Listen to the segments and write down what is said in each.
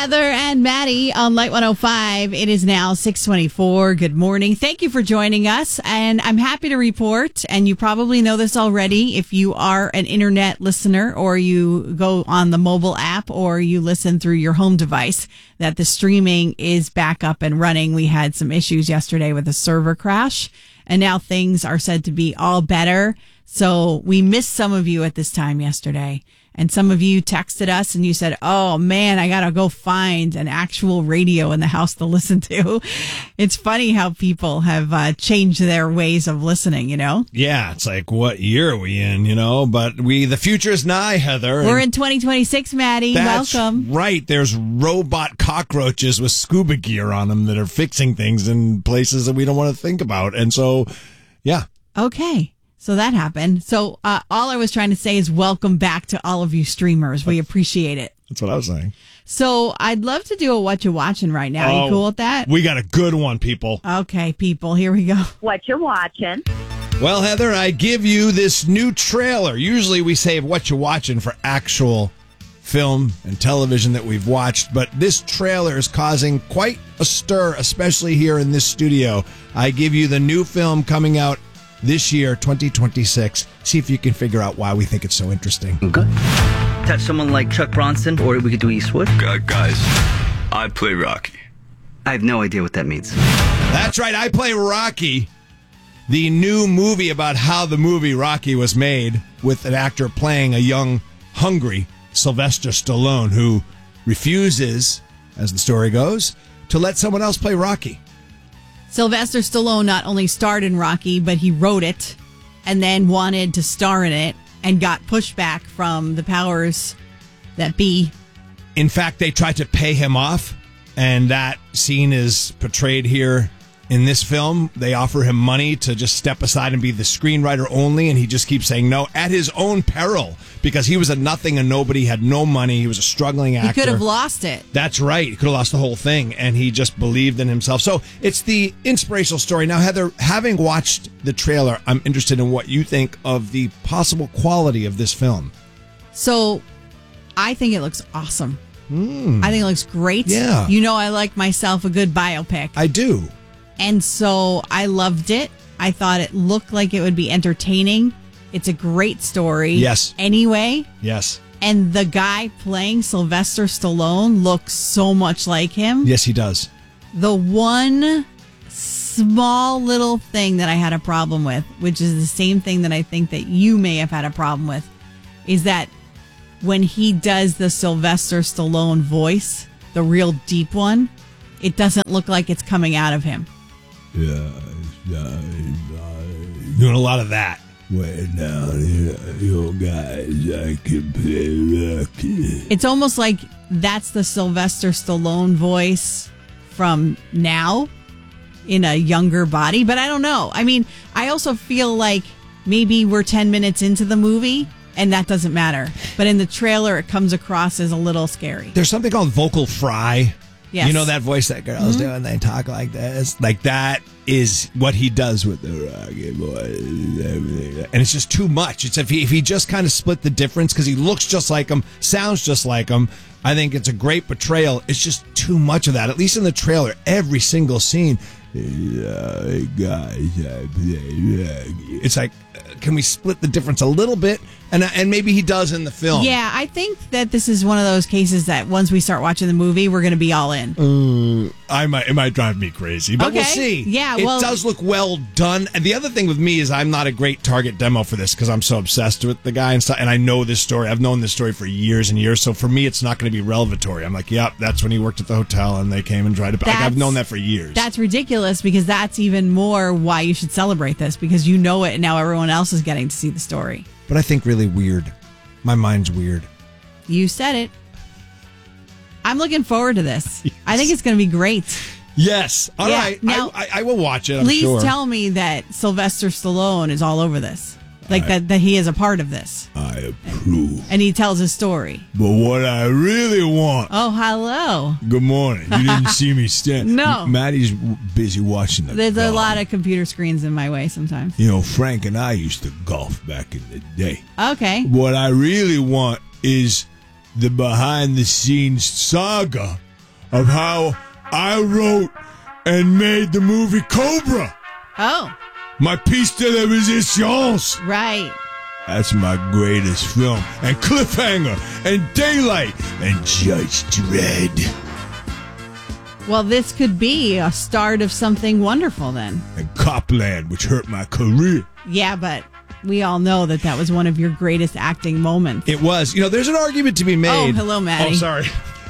Heather and Maddie on Light 105. It is now 6:24. Good morning. Thank you for joining us. And I'm happy to report, and you probably know this already if you are an internet listener or you go on the mobile app or you listen through your home device, that the streaming is back up and running. We had some issues yesterday with a server crash, and now things are said to be all better. So we missed some of you at this time yesterday. And some of you texted us and you said, oh man, I got to go find an actual radio in the house to listen to. It's funny how people have changed their ways of listening, you know? Yeah, it's like, what year are we in, you know? But the future is nigh, Heather. We're in 2026, Maddie. That's welcome. Right. There's robot cockroaches with scuba gear on them that are fixing things in places that we don't want to think about. And so, yeah. Okay. So that happened. So all I was trying to say is welcome back to all of you streamers. We appreciate it. That's what I was saying. So I'd love to do a What You Watching right now. You cool with that? We got a good one, people. Okay, people. Here we go. What you watching? Well, Heather, I give you this new trailer. Usually we save What You Watching for actual film and television that we've watched, but this trailer is causing quite a stir, especially here in this studio. I give you the new film coming out this year, 2026. See if you can figure out why we think it's so interesting. Good. Touch someone like Chuck Bronson, or we could do Eastwood. Guys, I play Rocky. I have no idea what that means. That's right, I play Rocky, the new movie about how the movie Rocky was made, with an actor playing a young, hungry Sylvester Stallone who refuses, as the story goes, to let someone else play Rocky. Sylvester Stallone not only starred in Rocky, but he wrote it and then wanted to star in it and got pushback from the powers that be. In fact, they tried to pay him off, and that scene is portrayed here in this film. They offer him money to just step aside and be the screenwriter only, and he just keeps saying no at his own peril because he was a nothing and nobody, had no money. He was a struggling actor. He could have lost it. That's right. He could have lost the whole thing, and he just believed in himself. So it's the inspirational story. Now, Heather, having watched the trailer, I'm interested in what you think of the possible quality of this film. So I think it looks awesome. I think it looks great. Yeah. You know I like myself a good biopic. I do. And so I loved it. I thought it looked like it would be entertaining. It's a great story. Yes. Anyway. Yes. And the guy playing Sylvester Stallone looks so much like him. Yes, he does. The one small little thing that I had a problem with, which is the same thing that I think that you may have had a problem with, is that when he does the Sylvester Stallone voice, the real deep one, it doesn't look like it's coming out of him. Yeah, doing a lot of that. Wait now, you guys, I can play Rocky. It's almost like that's the Sylvester Stallone voice from now in a younger body, but I don't know. I mean, I also feel like maybe we're 10 minutes into the movie and that doesn't matter. But in the trailer, it comes across as a little scary. There's something called vocal fry. Yes. You know that voice that girls do and they talk like this? Like that is what he does with the Rocky voice. And it's just too much. It's if he just kind of split the difference, because he looks just like him, sounds just like him. I think it's a great portrayal. It's just too much of that, at least in the trailer. Every single scene. It's like, can we split the difference a little bit? And maybe he does in the film. Yeah, I think that this is one of those cases that once we start watching the movie, we're going to be all in. It might drive me crazy, but we'll see. Yeah, it does look well done. And the other thing with me is I'm not a great target demo for this because I'm so obsessed with the guy and stuff. And I know this story. I've known this story for years and years. So for me, it's not going to be revelatory. I'm like, yep, that's when he worked at the hotel and they came and tried to. Like, I've known that for years. That's ridiculous, because that's even more why you should celebrate this, because you know it and now everyone else is getting to see the story. But I think really weird. My mind's weird. You said it. I'm looking forward to this. Yes. I think it's going to be great. Yes. All right. Now, I will watch it, I'm please sure. tell me that Sylvester Stallone is all over this. Like that he is a part of this. I approve. And he tells his story. But what I really want... Oh, hello. Good morning. You didn't see me stand. No. Maddie's busy watching the There's golf. a lot of computer screens in my way sometimes. You know, Frank and I used to golf back in the day. Okay. What I really want is the behind-the-scenes saga of how I wrote and made the movie Cobra. Oh, My piece de la resistance. right. That's my greatest film. And Cliffhanger, and Daylight, and Judge Dredd, Well, this could be a start of something wonderful then. and Copland, which hurt my career. Yeah, but we all know that was one of your greatest acting moments. It was. There's an argument to be made. Oh, hello, Maddie. Oh, sorry.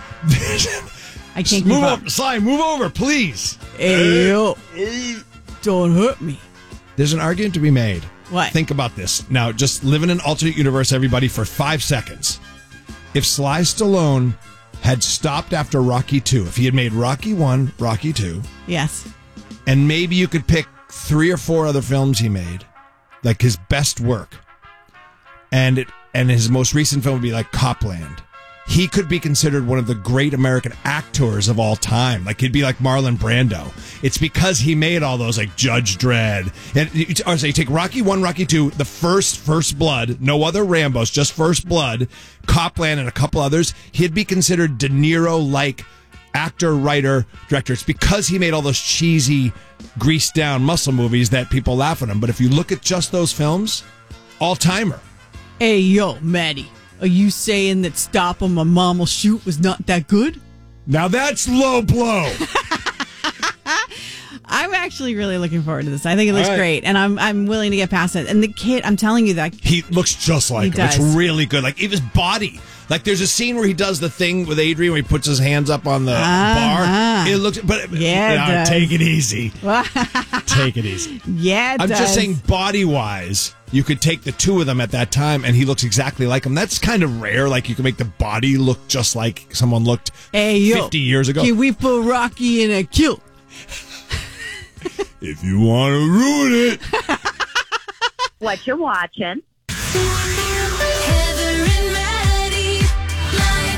I can't Move keep up. over. Sly, move over, please. Hey, yo. Don't hurt me. There's an argument to be made. What? Think about this. Now, just live in an alternate universe, everybody, for 5 seconds. If Sly Stallone had stopped after Rocky 2, if he had made Rocky 1, Rocky 2, Yes. and maybe you could pick 3 or 4 other films he made, like his best work, and his most recent film would be like Copland, he could be considered one of the great American actors of all time. Like, he'd be like Marlon Brando. It's because he made all those, like Judge Dredd. Or say, you take Rocky 1, Rocky 2, the First Blood, no other Rambos, just First Blood, Copland, and a couple others. He'd be considered De Niro-like actor, writer, director. It's because he made all those cheesy, greased down muscle movies that people laugh at him. But if you look at just those films, all-timer. Hey, yo, Maddie. Are you saying that Stop 'Em, My Mom'll Shoot was not that good? Now that's low blow. I'm actually really looking forward to this. I think it looks All right. great, and I'm willing to get past it. And the kid, I'm telling you that He looks just like He him. It's does. really good. Like, even his body. Like, there's a scene where he does the thing with Adrian where he puts his hands up on the bar. It looks, but Yeah, it now, does. take it easy. Take it easy. yeah, it I'm does. just saying, body wise, you could take the two of them at that time, and he looks exactly like him. That's kind of rare. Like, you can make the body look just like someone looked Hey, yo, 50 years ago. Can we put Rocky in a kilt? If you want to ruin it. What you watching? Heather and Maddie, Light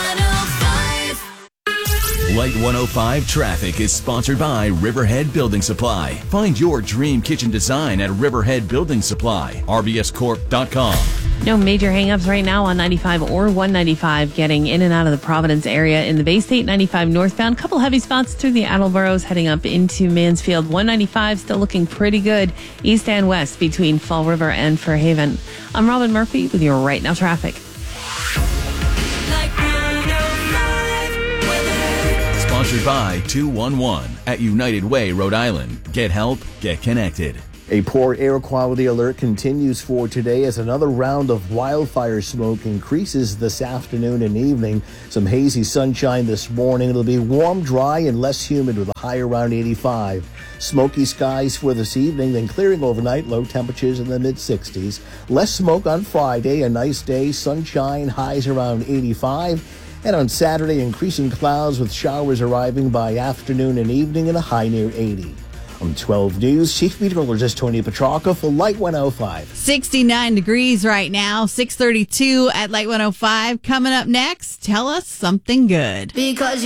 105. Light 105 traffic is sponsored by Riverhead Building Supply. Find your dream kitchen design at Riverhead Building Supply. RBScorp.com. No major hangups right now on 95 or 195 getting in and out of the Providence area. In the Bay State, 95 northbound. Couple heavy spots through the Attleboroughs heading up into Mansfield. 195 still looking pretty good east and west between Fall River and Fairhaven. I'm Robin Murphy with your Right Now traffic. Light 105 weather. Sponsored by 211 at United Way, Rhode Island. Get help, get connected. A poor air quality alert continues for today as another round of wildfire smoke increases this afternoon and evening. Some hazy sunshine this morning. It'll be warm, dry, and less humid with a high around 85. Smoky skies for this evening, then clearing overnight, low temperatures in the mid-60s. Less smoke on Friday, a nice day, sunshine, highs around 85. And on Saturday, increasing clouds with showers arriving by afternoon and evening and a high near 80. On 12 News, Chief Meteorologist Tony Petrarca for Light 105. 69 degrees right now, 6:32 at Light 105. Coming up next, tell us something good. Because